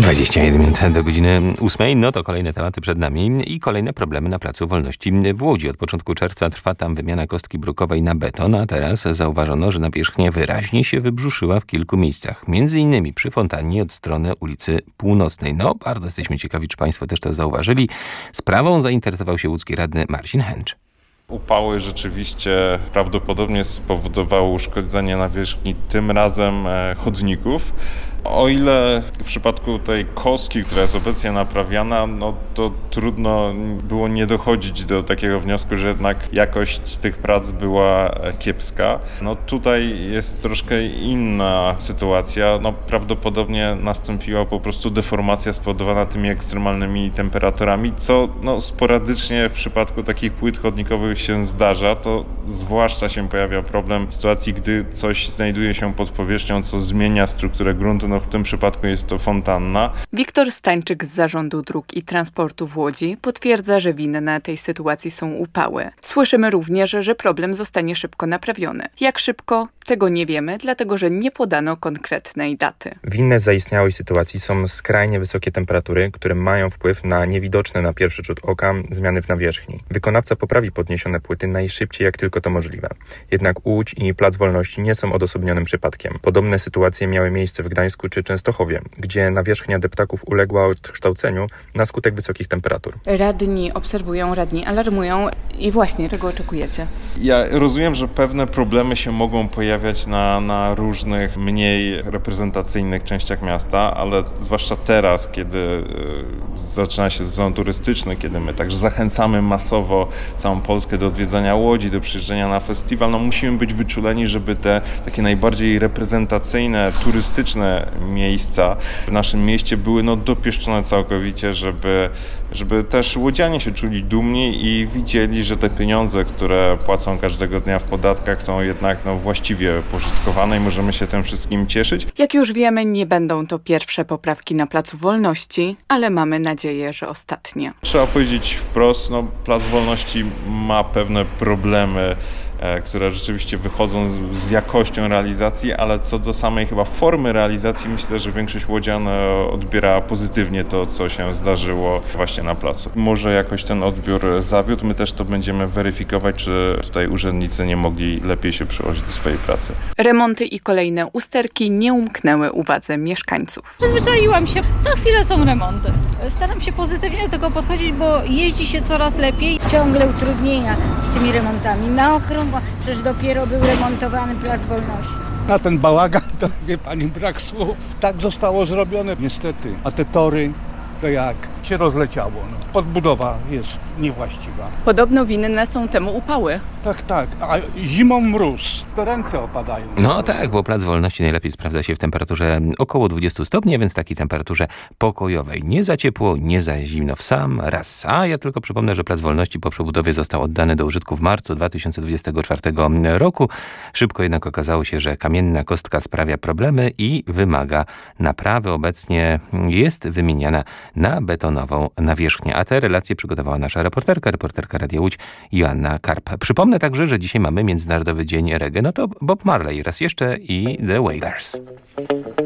21 minut do godziny 8. No to kolejne tematy przed nami i kolejne problemy na Placu Wolności w Łodzi. Od początku czerwca trwa tam wymiana kostki brukowej na beton, a teraz zauważono, że nawierzchnia wyraźnie się wybrzuszyła w kilku miejscach. Między innymi przy fontannie od strony ulicy Północnej. No, bardzo jesteśmy ciekawi, czy państwo też to zauważyli. Sprawą zainteresował się łódzki radny Marcin Hęcz. Upały rzeczywiście prawdopodobnie spowodowały uszkodzenie nawierzchni, tym razem chodników. O ile w przypadku tej kostki, która jest obecnie naprawiana, no to trudno było nie dochodzić do takiego wniosku, że jednak jakość tych prac była kiepska. No tutaj jest troszkę inna sytuacja. No prawdopodobnie nastąpiła po prostu deformacja spowodowana tymi ekstremalnymi temperaturami, co sporadycznie w przypadku takich płyt chodnikowych się zdarza. To zwłaszcza się pojawia problem w sytuacji, gdy coś znajduje się pod powierzchnią, co zmienia strukturę gruntu. No w tym przypadku jest to fontanna. Wiktor Stańczyk z Zarządu Dróg i Transportu w Łodzi potwierdza, że winne tej sytuacji są upały. Słyszymy również, że problem zostanie szybko naprawiony. Jak szybko? Tego nie wiemy, dlatego że nie podano konkretnej daty. Winne zaistniałej sytuacji są skrajnie wysokie temperatury, które mają wpływ na niewidoczne na pierwszy rzut oka zmiany w nawierzchni. Wykonawca poprawi podniesione płyty najszybciej jak tylko to możliwe. Jednak Łódź i Plac Wolności nie są odosobnionym przypadkiem. Podobne sytuacje miały miejsce w Gdańsku czy Częstochowie, gdzie nawierzchnia deptaków uległa odkształceniu na skutek wysokich temperatur. Radni obserwują, radni alarmują i właśnie czego oczekujecie? Ja rozumiem, że pewne problemy się mogą pojawiać na różnych, mniej reprezentacyjnych częściach miasta, ale zwłaszcza teraz, kiedy zaczyna się sezon turystyczny, kiedy my także zachęcamy masowo całą Polskę do odwiedzania Łodzi, do przyjeżdżania na festiwal, musimy być wyczuleni, żeby te takie najbardziej reprezentacyjne, turystyczne miejsca w naszym mieście były dopieszczone całkowicie, żeby też łodzianie się czuli dumni i widzieli, że te pieniądze, które płacą każdego dnia w podatkach, są jednak właściwie pożytkowane i możemy się tym wszystkim cieszyć. Jak już wiemy, nie będą to pierwsze poprawki na Placu Wolności, ale mamy nadzieję, że ostatnie. Trzeba powiedzieć wprost, Plac Wolności ma pewne problemy, które rzeczywiście wychodzą z jakością realizacji, ale co do samej chyba formy realizacji, myślę, że większość łodzian odbiera pozytywnie to, co się zdarzyło właśnie na placu. Może jakoś ten odbiór zawiódł, my też to będziemy weryfikować, czy tutaj urzędnicy nie mogli lepiej się przyłożyć do swojej pracy. Remonty i kolejne usterki nie umknęły uwadze mieszkańców. Przyzwyczaiłam się, co chwilę są remonty. Staram się pozytywnie do tego podchodzić, bo jeździ się coraz lepiej. Ciągle utrudnienia z tymi remontami. Na okrągło, przecież dopiero był remontowany Plac Wolności. Na ten bałagan to wie pani, brak słów. Tak zostało zrobione niestety. A te tory to jak się rozleciało. Podbudowa jest niewłaściwa. Podobno winne są temu upały. Tak. A zimą mróz. To ręce opadają. No tak, bo Plac Wolności najlepiej sprawdza się w temperaturze około 20 stopni, więc takiej temperaturze pokojowej. Nie za ciepło, nie za zimno w sam raz. A ja tylko przypomnę, że Plac Wolności po przebudowie został oddany do użytku w marcu 2024 roku. Szybko jednak okazało się, że kamienna kostka sprawia problemy i wymaga naprawy. Obecnie jest wymieniana na betonową nawierzchnię. A te relacje przygotowała nasza reporterka Radia Łódź Joanna Karp. Przypomnę także, że dzisiaj mamy Międzynarodowy Dzień Reggae. No to Bob Marley raz jeszcze i The Wailers.